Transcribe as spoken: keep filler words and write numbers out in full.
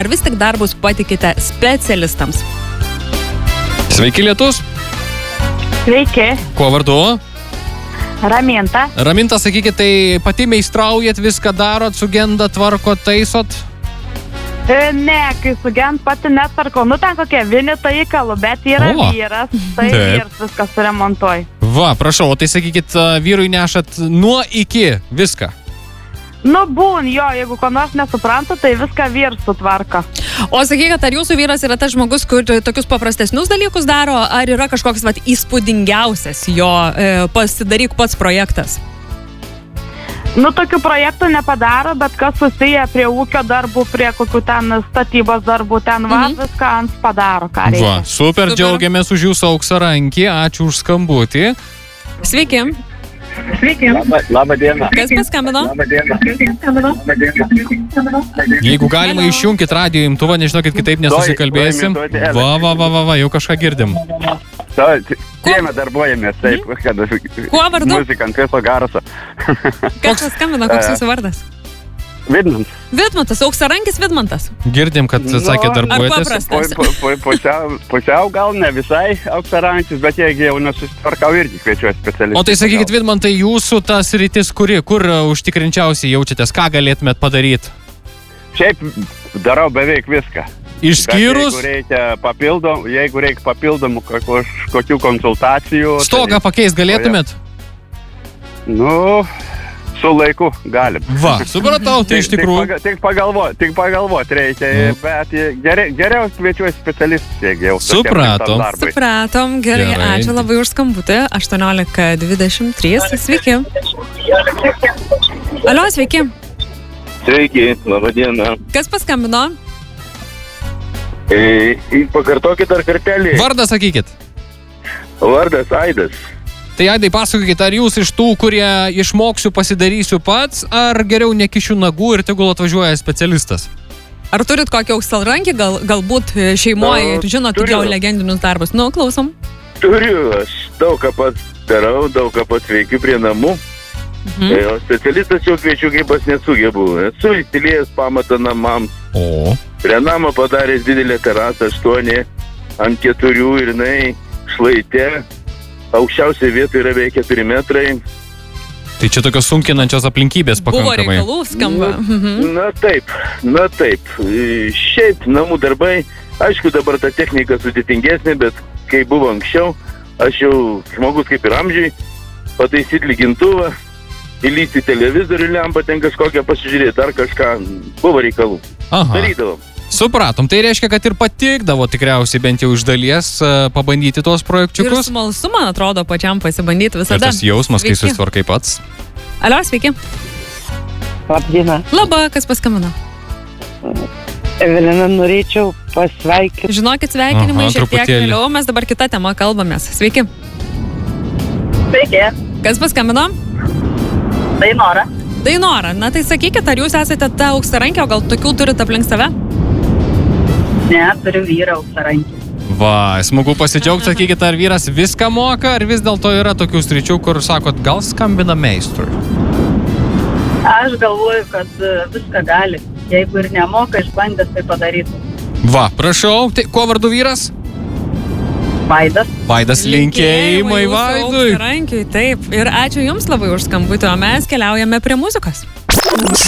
ar vis tik darbus patikite specialistams? Sveiki, lietus. Sveiki. Kuo vardu? Raminta. Raminta, sakykit, tai pati meistraujat, viską darot, sugenda, tvarko, taisot? E, ne, kai sugent pati netvarkau. Nu, ten kokie vinitą įkalu, bet yra O. vyras. Tai Taip. vyras viskas suremontuoja. Va, prašau, o tai sakykit, vyrui nešat nuo iki viską. Nu, būn jo, jeigu ko nors nesupranta, tai viską vyras sutvarko. O sakykit, ar jūsų vyras yra tas žmogus, kur tokius paprastesnius dalykus daro, ar yra kažkoks vat, įspūdingiausias jo e, pasidaryk pats projektas? Nu, tokių projektų nepadaro, bet kas susiję prie ūkio darbų, prie kokių ten statybos darbų, ten va, Mhm. viską ant padaro, ką reikia. Va, super, Super. džiaugiamės už jūsų auksarankį, ačiū už skambutį. Sveiki. Sveiki. Labą, labą dieną. Kas paskambino? Labą dieną. Jeigu galima, Hello. išjunkit radijo imtuvą, nežinokit, kitaip nesusikalbėsim. Tuoj, tuoj, tuoj, Va, va, va, va, va, jau kažką girdim. Tieme darbuojamės, taip, kad Kuo vardu? muzika ant viso garso. Kas paskambino, koks jūsų vardas? Vidmans. Vidmantas, auksarankis Vidmantas. Girdim, kad sakė Ar darbuojatės. paprastas? Po- po- Pusiau, pusiau gal ne visai auksarankis, bet jeigu jau nesusitvarkau irgi kviečiu specialistų. O tai sakykit, Vidmantai, jūsų tas rytis, kuri, kur uh, užtikrinčiausiai jaučiatės, ką galėtumėt padaryti? Šiaip darau beveik viską. Išskyrus Bet jeigu reikia papildomų, jeigu reikia papildomų kažkokių konsultacijų. stogą tai, pakeist galėtumėt? Nu, su laiku galim. Va, supratau, tai iš Tik- tikrųjų. Tik, paga, tik pagalvoti, tik pagalvoti reikia, Nu. bet geriau, geriau kviečiu specialistus, jeigu jau. tokiam Supratom. rimtam darbui. Supratom, gerai, Gerai. ačiū labai už skambutį. aštuoniolika dvidešimt trys, sveiki. Alio, sveiki. Sveiki, laba diena. Kas paskambino? E, pakartokit dar kartelį. Vardą sakykit. Vardas Aidas. Tai Aidai, pasakokit, ar jūs iš tų, kurie išmoksiu, pasidarysiu pats, ar geriau nekišiu nagų ir tegul atvažiuoja specialistas? Ar turit kokį auksarankį, gal, galbūt šeimoje Na, ir žinot turiu. jau legendinius darbus? Nu, klausom. Turiu, aš daug ką pats darau, daug ką pats veikiu prie namų. Mhm. E, o specialistas jau kviečiu, kaip aš nesugebu. Esu įstilėjęs pamatą namams. O, Prie namo padaręs didelę terasą aštuoni ant keturių ir jinai šlaite. Aukščiausia vieta yra beveik keturi metrai. tai čia tokios sunkinančios aplinkybės Buvo pakankamai. reikalų, skamba. Mhm. Na taip, na taip. E, Šiaip namų darbai, aišku, dabar ta technika sudėtingesnė, bet kai buvo anksčiau, aš jau žmogus kaip ir amžiui, pataisyti lygintuvą, įlyti televizorių lempą, ten kažkokią pasižiūrėti, ar kažką buvo reikalų. Aha, Darydavom. supratom. Tai reiškia, kad ir patikdavo tikriausiai bent jau iš dalies uh, pabandyti tuos Ir projekčiukus. smalsu, man atrodo, pačiam pasibandyti Ir visada. tas jausmas, kai Sveiki. susitvarkai pats. Alio, sveiki. Labdiena. Laba, kas paskambino? Evelina, norėčiau pasveikinti. Žinokit, sveikinimai Aha, šiek tiek truputėlį. vėliau, mes dabar kitą temą kalbamės. Sveiki. Sveiki. Kas paskambino? Tai Nora. Dainora, na tai sakykit, ar jūs esate ta auksarankė, o gal tokių turite aplink save? Ne, turiu vyrą auksarankį. Va, smagu pasidžiaugti, sakykit, ar vyras viską moka, ar vis dėlto yra tokių sričių, kur sakot, gal skambina meistrui. Aš galvoju, kad viską gali. Jeigu ir nemoka, išbandęs tai padaryti. Va, prašau, tai kuo vardu vyras? Vaidas. Vaidas, linkėjimai Vaidui. Auksarankui, taip. Ir ačiū Jums labai už skambutį, o mes keliaujame prie muzikos.